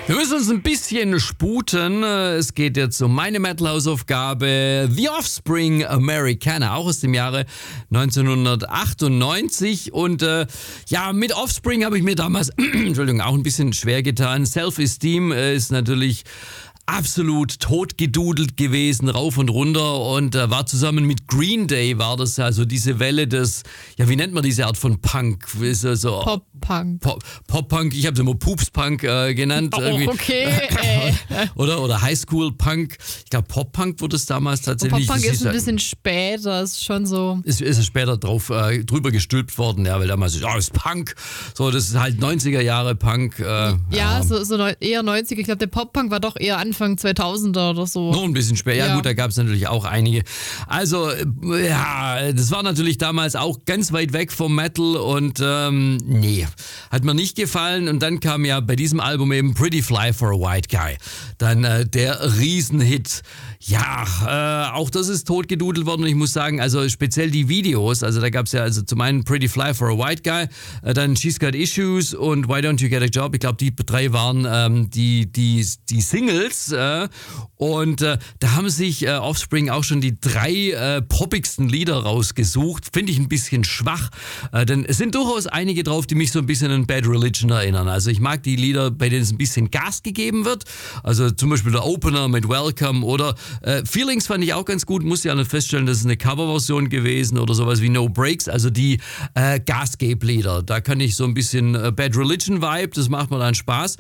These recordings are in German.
Wir müssen uns ein bisschen sputen. Es geht jetzt um meine Metal-Hausaufgabe The Offspring Americana, auch aus dem Jahre 1998. Und mit Offspring habe ich mir damals Entschuldigung, auch ein bisschen schwer getan. Self-Esteem ist natürlich absolut totgedudelt gewesen, rauf und runter, und war zusammen mit Green Day, war das also diese Welle des, ja, wie nennt man diese Art von Punk? So Pop-Punk. Pop-Punk, ich habe es immer Poops-Punk genannt. Oh, okay. oder Highschool-Punk. Ich glaube, Pop-Punk wurde es damals tatsächlich. Pop-Punk ist ein bisschen später, ist schon so. Ist später drüber gestülpt worden, ja, weil damals ist Punk. So, das ist halt 90er Jahre Punk. So eher 90er. Ich glaube, der Pop-Punk war doch eher Anfang 2000er oder so. Noch ein bisschen später. Ja gut, da gab es natürlich auch einige. Also, das war natürlich damals auch ganz weit weg vom Metal und nee, hat mir nicht gefallen. Und dann kam ja bei diesem Album eben Pretty Fly for a White Guy. Dann der Riesenhit. Ja, auch das ist totgedudelt worden und ich muss sagen, also speziell die Videos, also da gab es ja also zum einen Pretty Fly for a White Guy, dann She's Got Issues und Why Don't You Get a Job. Ich glaube, die drei waren die Singles und da haben sich Offspring auch schon die drei poppigsten Lieder rausgesucht. Finde ich ein bisschen schwach, denn es sind durchaus einige drauf, die mich so ein bisschen an Bad Religion erinnern. Also ich mag die Lieder, bei denen es ein bisschen Gas gegeben wird, also zum Beispiel der Opener mit Welcome oder Feelings fand ich auch ganz gut, muss ja nicht feststellen, das ist eine Coverversion gewesen oder sowas wie No Breaks, also die Gasgebe-Lieder. Da kann ich so ein bisschen Bad Religion Vibe, das macht mir dann Spaß.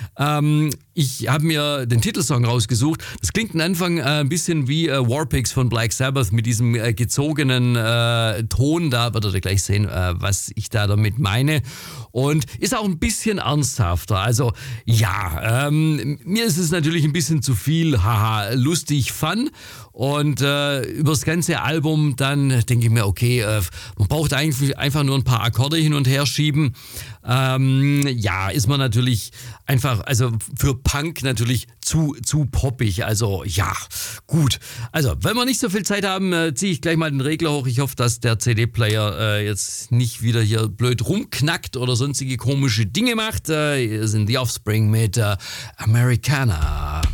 Ich habe mir den Titelsong rausgesucht. Das klingt am Anfang ein bisschen wie Warpigs von Black Sabbath mit diesem gezogenen Ton. Da werdet ihr gleich sehen, was ich da damit meine. Und ist auch ein bisschen ernsthafter. Also ja, mir ist es natürlich ein bisschen zu viel, lustig, fun. Und über das ganze Album dann denke ich mir, okay, man braucht eigentlich einfach nur ein paar Akkorde hin und her schieben. Ist man natürlich einfach, also für Punk natürlich zu poppig. Also ja, gut. Also, wenn wir nicht so viel Zeit haben, ziehe ich gleich mal den Regler hoch. Ich hoffe, dass der CD-Player jetzt nicht wieder hier blöd rumknackt oder sonstige komische Dinge macht. Hier sind die Offspring mit Americana.